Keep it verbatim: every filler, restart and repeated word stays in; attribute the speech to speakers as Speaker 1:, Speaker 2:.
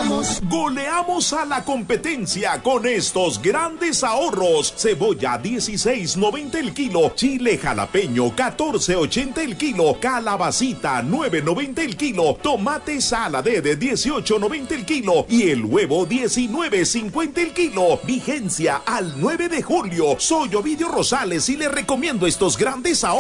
Speaker 1: Goleamos.
Speaker 2: Goleamos a la competencia con estos grandes ahorros. Cebolla dieciséis noventa el kilo, chile jalapeño catorce ochenta el kilo, calabacita nueve noventa el kilo, tomate saladé de dieciocho noventa el kilo y el huevo diecinueve cincuenta el kilo. Vigencia al nueve de julio. Soy Ovidio Rosales y le recomiendo estos grandes ahorros.